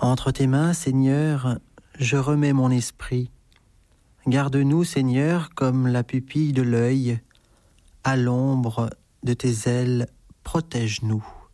Entre tes mains, Seigneur, je remets mon esprit. Garde-nous, Seigneur, comme la pupille de l'œil. À l'ombre de tes ailes, protège-nous.